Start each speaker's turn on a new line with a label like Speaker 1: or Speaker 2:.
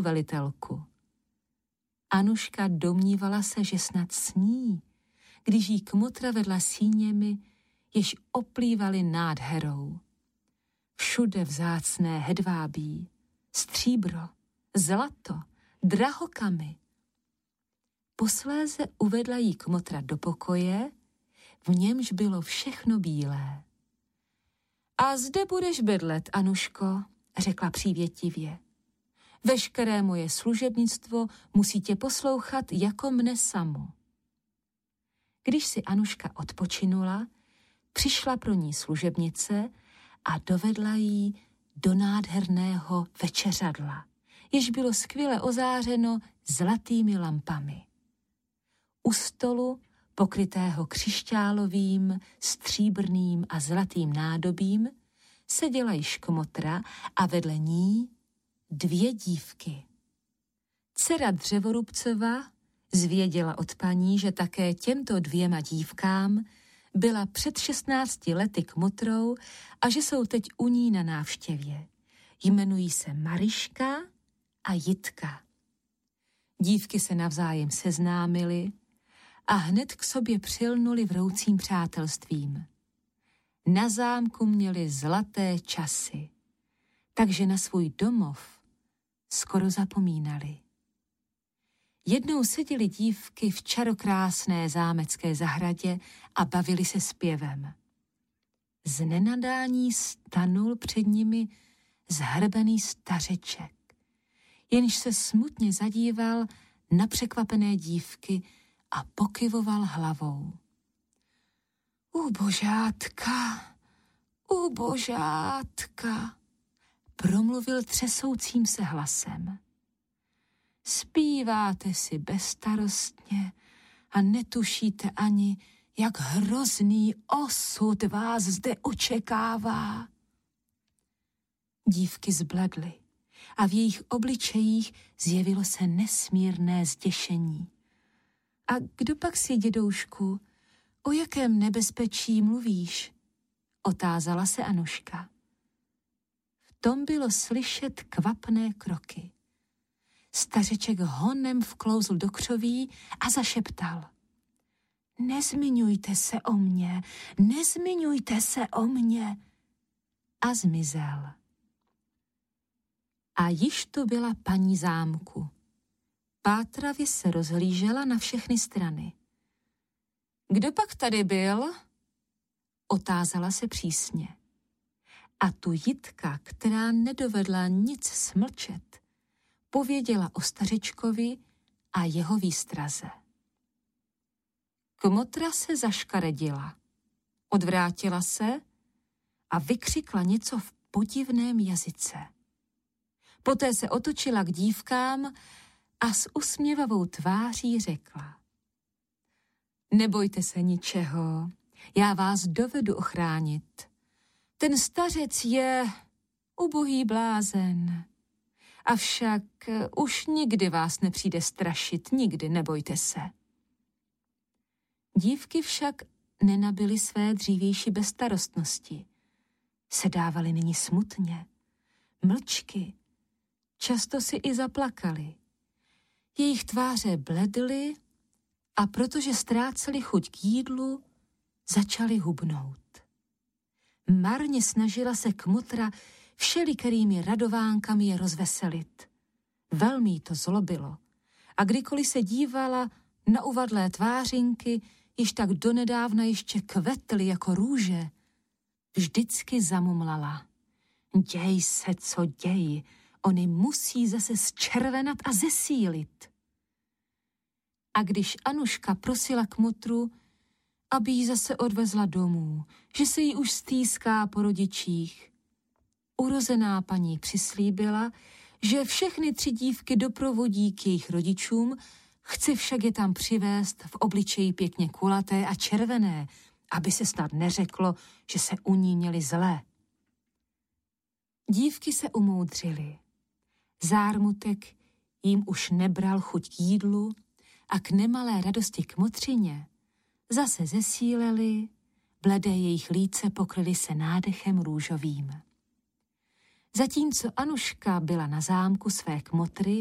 Speaker 1: svou velitelku. Anuška domnívala se, že snad sní, když jí kmotra vedla síněmi, jež oplývaly nádherou. Všude vzácné hedvábí, stříbro, zlato, drahokamy. Posléze uvedla jí kmotra do pokoje, v němž bylo všechno bílé. A zde budeš bydlet, Anuško, řekla přívětivě. Veškeré moje služebnictvo musí tě poslouchat jako mne samu. Když si Anuška odpočinula, přišla pro ní služebnice a dovedla jí do nádherného večeřadla, jež bylo skvěle ozářeno zlatými lampami. U stolu, pokrytého křišťálovým, stříbrným a zlatým nádobím, seděla již kmotra a vedle ní 2 dívky. Dcera Dřevorubcova zvěděla od paní, že také těmto 2 dívkám byla před 16 lety kmotrou a že jsou teď u ní na návštěvě. Jmenují se Mariška a Jitka. Dívky se navzájem seznámily a hned k sobě přilnuli vroucím přátelstvím. Na zámku měli zlaté časy, takže na svůj domov skoro zapomínali. Jednou seděly dívky v čarokrásné zámecké zahradě a bavili se zpěvem. Z nenadání stanul před nimi zhrbený stařeček, jenž se smutně zadíval na překvapené dívky a pokyvoval hlavou. Ubožátka, promluvil třesoucím se hlasem. Zpíváte si bezstarostně a netušíte ani, jak hrozný osud vás zde očekává. Dívky zbledly a v jejich obličejích zjevilo se nesmírné zděšení. A kdo pak si, dědoušku, o jakém nebezpečí mluvíš? Otázala se Anuška. V tom bylo slyšet kvapné kroky. Stařeček honem vklouzl do křoví a zašeptal. Nezmiňujte se o mně. A zmizel. A již to byla paní zámku. Pátravě se rozhlížela na všechny strany. Kdo pak tady byl? Otázala se přísně. A tu Jitka, která nedovedla nic smlčet, pověděla o stařečkovi a jeho výstraze. Kmotra se zaškaredila, odvrátila se a vykřikla něco v podivném jazyce. Poté se otočila k dívkám a s usměvavou tváří řekla. Nebojte se ničeho, já vás dovedu ochránit. Ten stařec je ubohý blázen. Avšak už nikdy vás nepřijde strašit, nikdy, nebojte se. Dívky však nenabily své dřívější bezstarostnosti. Sedávaly nyní smutně, mlčky, často si i zaplakali. Jejich tváře bledly a protože ztráceli chuť k jídlu, začali hubnout. Marně snažila se kmotra všelikerými radovánkami je rozveselit. Velmi jí to zlobilo a kdykoliv se dívala na uvadlé tvářinky, již tak donedávna ještě kvetly jako růže, vždycky zamumlala. Děj se, co děj, oni musí zase zčervenat a zesílit. A když Anuška prosila kmotru, aby ji zase odvezla domů, že se jí už stýská po rodičích, urozená paní přislíbila, že všechny 3 dívky doprovodí k jejich rodičům, chce však je tam přivést v obličeji pěkně kulaté a červené, aby se snad neřeklo, že se u ní měli zlé. Dívky se umoudřily. Zármutek jim už nebral chuť k jídlu a k nemalé radosti kmotřině zase zesílely, bledé jejich líce pokryly se nádechem růžovým. Zatímco Anuška byla na zámku své kmotry,